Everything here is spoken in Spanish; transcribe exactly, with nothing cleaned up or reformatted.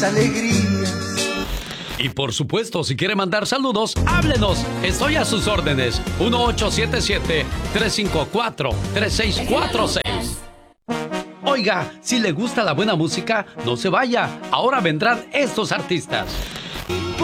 alegrías. Y por supuesto, si quiere mandar saludos, háblenos. Estoy a sus órdenes. uno ocho siete siete, tres cinco cuatro, tres seis cuatro seis. Oiga, si le gusta la buena música, no se vaya. Ahora vendrán estos artistas.